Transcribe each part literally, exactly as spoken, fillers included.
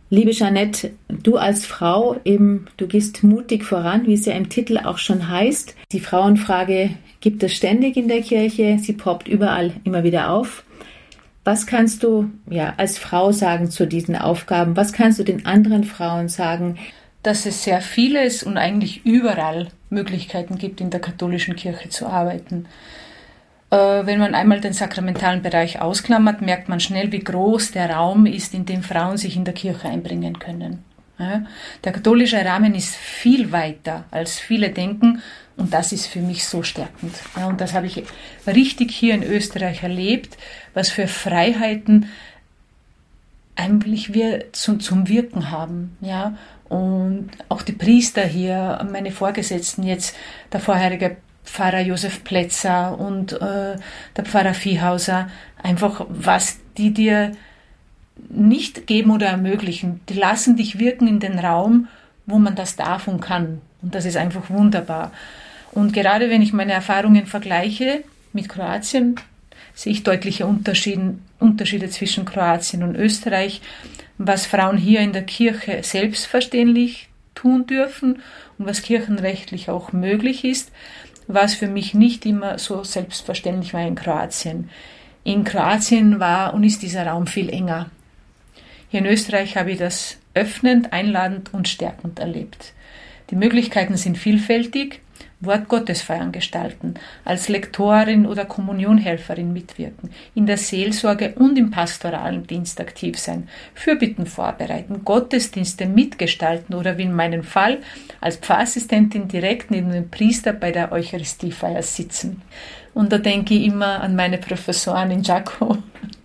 Liebe Jeanette, du als Frau, eben, du gehst mutig voran, wie es ja im Titel auch schon heißt. Die Frauenfrage gibt es ständig in der Kirche, sie poppt überall immer wieder auf. Was kannst du ja als Frau sagen zu diesen Aufgaben? Was kannst du den anderen Frauen sagen? Dass es sehr vieles und eigentlich überall Möglichkeiten gibt, in der katholischen Kirche zu arbeiten. Äh, wenn man einmal den sakramentalen Bereich ausklammert, merkt man schnell, wie groß der Raum ist, in dem Frauen sich in der Kirche einbringen können. Ja? Der katholische Rahmen ist viel weiter, als viele denken, und das ist für mich so stärkend. Ja, und das habe ich richtig hier in Österreich erlebt, was für Freiheiten eigentlich wir zum, zum Wirken haben. Ja? Und auch die Priester hier, meine Vorgesetzten jetzt, der vorherige Pfarrer Josef Plätzer und äh, der Pfarrer Viehhauser, einfach was die dir nicht geben oder ermöglichen. Die lassen dich wirken in den Raum, wo man das darf und kann. Und das ist einfach wunderbar. Und gerade wenn ich meine Erfahrungen vergleiche mit Kroatien, sehe ich deutliche Unterschiede, Unterschiede zwischen Kroatien und Österreich, was Frauen hier in der Kirche selbstverständlich tun dürfen und was kirchenrechtlich auch möglich ist, was für mich nicht immer so selbstverständlich war in Kroatien. In Kroatien war und ist dieser Raum viel enger. Hier in Österreich habe ich das öffnend, einladend und stärkend erlebt. Die Möglichkeiten sind vielfältig. Wort Gottes feiern gestalten, als Lektorin oder Kommunionhelferin mitwirken, in der Seelsorge und im pastoralen Dienst aktiv sein, Fürbitten vorbereiten, Gottesdienste mitgestalten oder wie in meinem Fall als Pfarrassistentin direkt neben dem Priester bei der Eucharistiefeier sitzen. Und da denke ich immer an meine Professoren in Giacomo.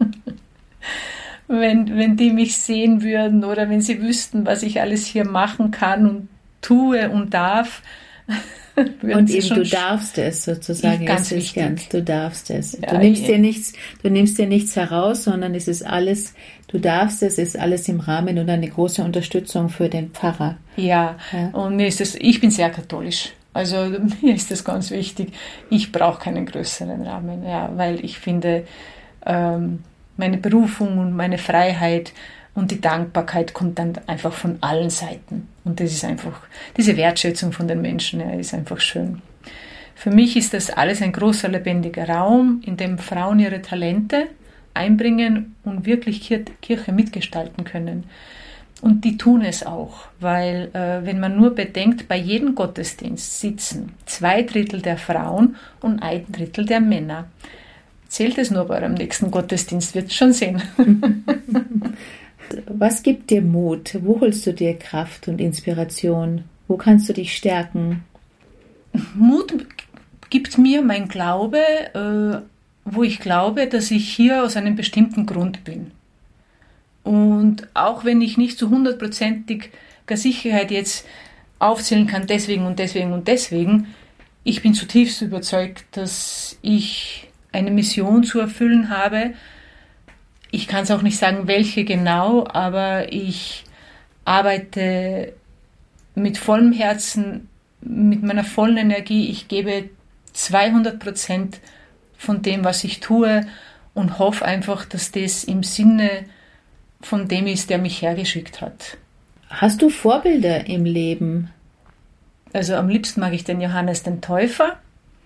wenn, wenn die mich sehen würden oder wenn sie wüssten, was ich alles hier machen kann und tue und darf. Und eben du darfst es sozusagen. Ganz wichtig. Ganz, du darfst es. Ja, du nimmst dir nichts, du nimmst dir nichts heraus, sondern es ist alles, du darfst es, es ist alles im Rahmen und eine große Unterstützung für den Pfarrer. Ja, ja. Und mir ist das, ich bin sehr katholisch. Also mir ist das ganz wichtig. Ich brauche keinen größeren Rahmen, ja, weil ich finde, ähm, meine Berufung und meine Freiheit und die Dankbarkeit kommt dann einfach von allen Seiten. Und das ist einfach, diese Wertschätzung von den Menschen, ja, ist einfach schön. Für mich ist das alles ein großer, lebendiger Raum, in dem Frauen ihre Talente einbringen und wirklich Kirche mitgestalten können. Und die tun es auch, weil äh, wenn man nur bedenkt, bei jedem Gottesdienst sitzen zwei Drittel der Frauen und ein Drittel der Männer. Zählt es nur bei eurem nächsten Gottesdienst, wird es schon sehen. Was gibt dir Mut? Wo holst du dir Kraft und Inspiration? Wo kannst du dich stärken? Mut gibt mir mein Glaube, äh, wo ich glaube, dass ich hier aus einem bestimmten Grund bin. Und auch wenn ich nicht zu hundertprozentiger Sicherheit jetzt aufzählen kann, deswegen und deswegen und deswegen, ich bin zutiefst überzeugt, dass ich eine Mission zu erfüllen habe. Ich kann es auch nicht sagen, welche genau, aber ich arbeite mit vollem Herzen, mit meiner vollen Energie. Ich gebe zweihundert Prozent von dem, was ich tue und hoffe einfach, dass das im Sinne von dem ist, der mich hergeschickt hat. Hast du Vorbilder im Leben? Also am liebsten mag ich den Johannes den Täufer.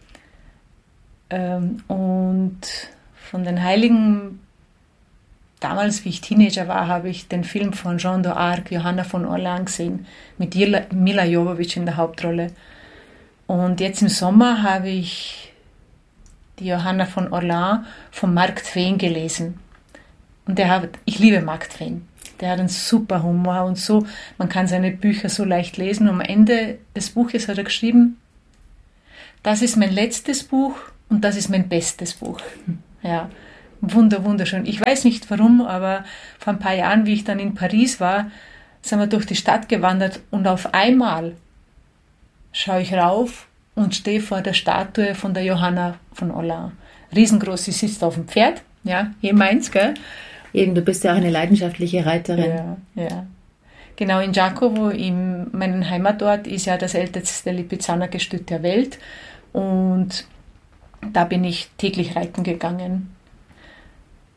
Ähm, und von den Heiligen, damals, wie ich Teenager war, habe ich den Film von Jeanne d'Arc, Johanna von Orleans gesehen, mit Mila Jovovich in der Hauptrolle. Und jetzt im Sommer habe ich die Johanna von Orleans von Mark Twain gelesen. Und der hat, ich liebe Mark Twain. Der hat einen super Humor und so, man kann seine Bücher so leicht lesen. Und am Ende des Buches hat er geschrieben, das ist mein letztes Buch und das ist mein bestes Buch. Ja, wunder, wunderschön. Ich weiß nicht warum, aber vor ein paar Jahren, wie ich dann in Paris war, sind wir durch die Stadt gewandert und auf einmal schaue ich rauf und stehe vor der Statue von der Johanna von Orleans. Riesengroß, sie sitzt auf dem Pferd, ja, hier meins, gell? Eben, du bist ja auch eine leidenschaftliche Reiterin. Ja, ja. Genau, in Giacomo, in meinem Heimatort, ist ja das älteste Lipizzaner-Gestüt der Welt und da bin ich täglich reiten gegangen.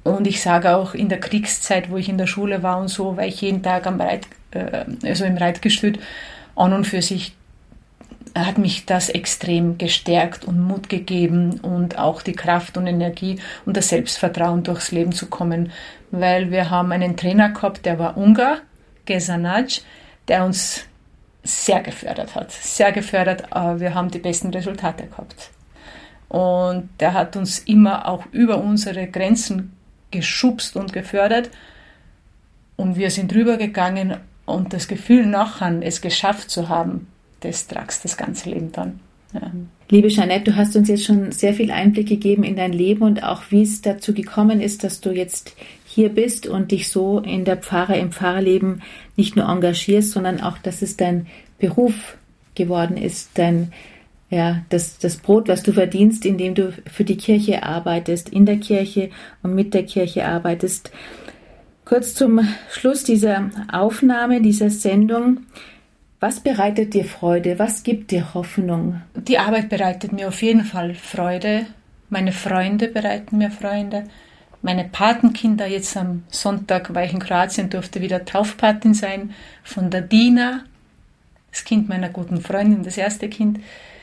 Und ich sage auch in der Kriegszeit, wo ich in der Schule war und so, war ich jeden Tag am Reit, äh, also im Reitgestüt. An und für sich hat mich das extrem gestärkt und Mut gegeben und auch die Kraft und Energie und das Selbstvertrauen durchs Leben zu kommen. Weil wir haben einen Trainer gehabt, der war Ungar, Gezanac, der uns sehr gefördert hat. Sehr gefördert, aber wir haben die besten Resultate gehabt. Und der hat uns immer auch über unsere Grenzen geschubst und gefördert. Und wir sind rübergegangen und das Gefühl nachher, es geschafft zu haben, das tragst das ganze Leben dann. Ja. Liebe Jeanette, du hast uns jetzt schon sehr viel Einblick gegeben in dein Leben und auch wie es dazu gekommen ist, dass du jetzt hier bist und dich so in der Pfarrer, im Pfarrerleben nicht nur engagierst, sondern auch, dass es dein Beruf geworden ist, dein, ja, das, das Brot, was du verdienst, indem du für die Kirche arbeitest, in der Kirche und mit der Kirche arbeitest. Kurz zum Schluss dieser Aufnahme, dieser Sendung. Was bereitet dir Freude? Was gibt dir Hoffnung? Die Arbeit bereitet mir auf jeden Fall Freude. Meine Freunde bereiten mir Freude. Meine Patenkinder, jetzt am Sonntag war ich in Kroatien, durfte wieder Taufpatin sein von der Dina, das Kind meiner guten Freundin, das erste Kind.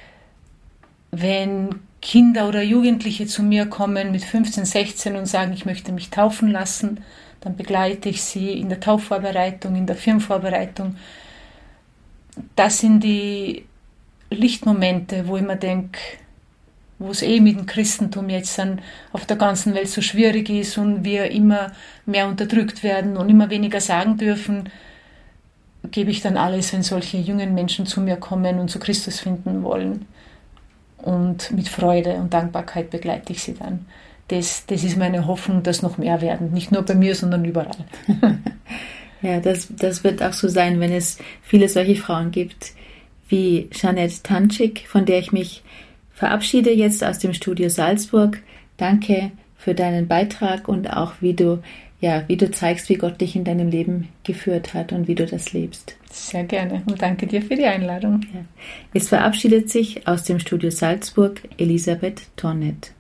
Wenn Kinder oder Jugendliche zu mir kommen mit fünfzehn, sechzehn und sagen, ich möchte mich taufen lassen, dann begleite ich sie in der Taufvorbereitung, in der Firmenvorbereitung. Das sind die Lichtmomente, wo ich mir denke, wo es eh mit dem Christentum jetzt dann auf der ganzen Welt so schwierig ist und wir immer mehr unterdrückt werden und immer weniger sagen dürfen, gebe ich dann alles, wenn solche jungen Menschen zu mir kommen und zu Christus finden wollen. Und mit Freude und Dankbarkeit begleite ich sie dann. Das, das ist meine Hoffnung, dass noch mehr werden. Nicht nur bei mir, sondern überall. Ja, das, das wird auch so sein, wenn es viele solche Frauen gibt wie Jeanette Tanczyk, von der ich mich verabschiede jetzt aus dem Studio Salzburg. Danke für deinen Beitrag und auch wie du, ja, wie du zeigst, wie Gott dich in deinem Leben geführt hat und wie du das lebst. Sehr gerne und danke dir für die Einladung. Ja. Es verabschiedet sich aus dem Studio Salzburg Elisabeth Tonnet.